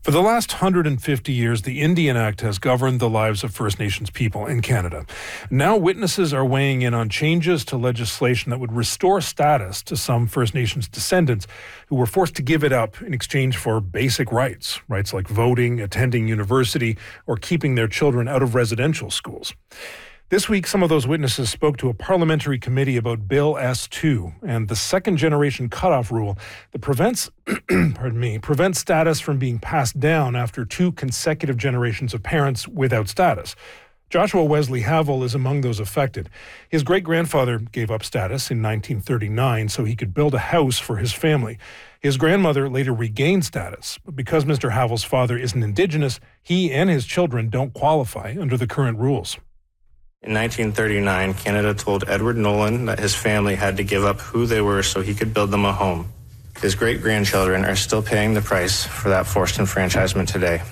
For the last 150 years, the Indian Act has governed the lives of First Nations people in Canada. Now witnesses are weighing in on changes to legislation that would restore status to some First Nations descendants who were forced to give it up in exchange for basic rights like voting, attending university, or keeping their children out of residential schools. This week, some of those witnesses spoke to a parliamentary committee about Bill S2 and the second-generation cutoff rule that prevents status from being passed down after two consecutive generations of parents without status. Joshua Wesley Havel is among those affected. His great-grandfather gave up status in 1939 so he could build a house for his family. His grandmother later regained status, but because Mr. Havel's father isn't Indigenous, he and his children don't qualify under the current rules. In 1939, Canada told Edward Nolan that his family had to give up who they were so he could build them a home. His great-grandchildren are still paying the price for that forced enfranchisement today.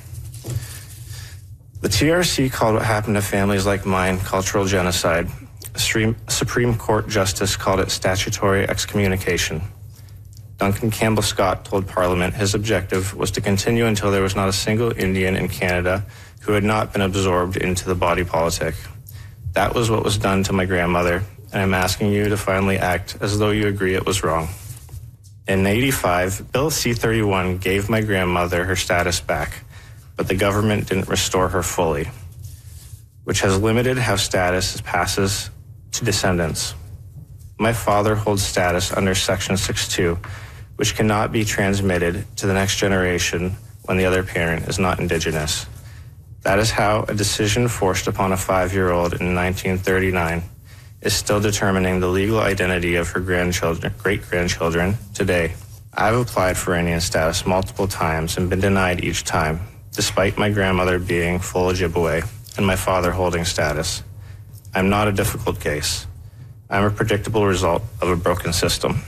The TRC called what happened to families like mine cultural genocide. A Supreme Court justice called it statutory excommunication. Duncan Campbell Scott told Parliament his objective was to continue until there was not a single Indian in Canada who had not been absorbed into the body politic. That was what was done to my grandmother, and I'm asking you to finally act as though you agree it was wrong. In 1985, Bill C-31 gave my grandmother her status back, but the government didn't restore her fully, which has limited how status passes to descendants. My father holds status under Section 6.2, which cannot be transmitted to the next generation when the other parent is not Indigenous. That is how a decision forced upon a 5-year-old in 1939 is still determining the legal identity of her great-grandchildren today. I've applied for Indian status multiple times and been denied each time, despite my grandmother being full Ojibwe and my father holding status. I'm not a difficult case. I'm a predictable result of a broken system.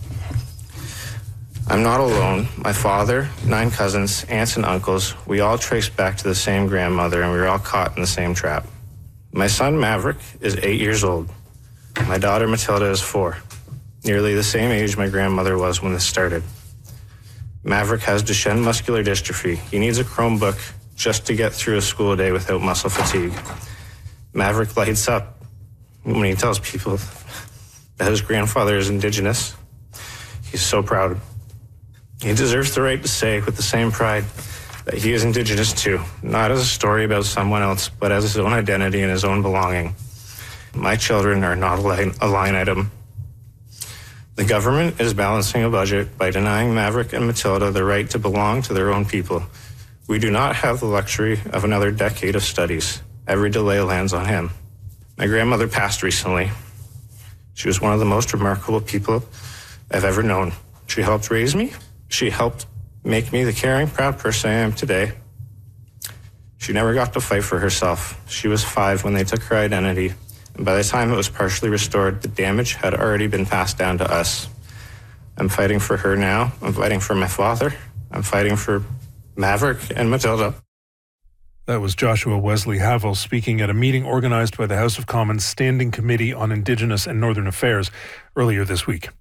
I'm not alone. My father, 9 cousins, aunts, and uncles, we all trace back to the same grandmother, and we were all caught in the same trap. My son, Maverick, is 8 years old. My daughter, Matilda, is 4, nearly the same age my grandmother was when this started. Maverick has Duchenne muscular dystrophy. He needs a Chromebook just to get through a school day without muscle fatigue. Maverick lights up when he tells people that his grandfather is Indigenous. He's so proud. He deserves the right to say with the same pride that he is Indigenous too, not as a story about someone else, but as his own identity and his own belonging. My children are not a line item. The government is balancing a budget by denying Maverick and Matilda the right to belong to their own people. We do not have the luxury of another decade of studies. Every delay lands on him. My grandmother passed recently. She was one of the most remarkable people I've ever known. She helped raise me. She helped make me the caring, proud person I am today. She never got to fight for herself. She was 5 when they took her identity, and by the time it was partially restored, the damage had already been passed down to us. I'm fighting for her now. I'm fighting for my father. I'm fighting for Maverick and Matilda. That was Joshua Wesley Havel speaking at a meeting organized by the House of Commons Standing Committee on Indigenous and Northern Affairs earlier this week.